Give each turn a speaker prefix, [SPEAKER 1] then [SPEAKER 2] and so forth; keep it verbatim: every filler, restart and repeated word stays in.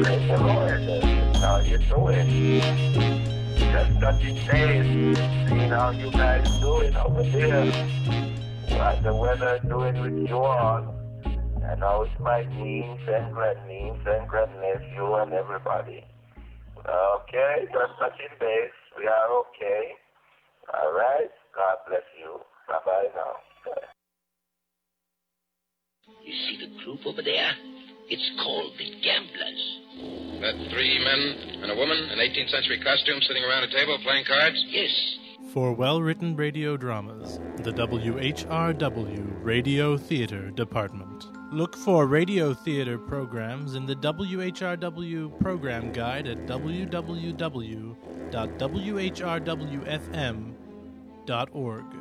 [SPEAKER 1] praise the Lord. That's how you do it. Just touching base, seeing how you guys do it over there. What the weather doing with you all. And how it's my niece and grandniece and grandnephew and everybody. Okay, just touching base. We are okay. All right. God bless you. Bye-bye now. Bye.
[SPEAKER 2] You see the group over there? It's called the Gamblers.
[SPEAKER 3] That three men and a woman in eighteenth century costume sitting around a table playing cards?
[SPEAKER 2] Yes.
[SPEAKER 4] For well-written radio dramas, the W H R W Radio Theater Department. Look for radio theater programs in the W H R W program guide at w w w dot w h r w f m dot org.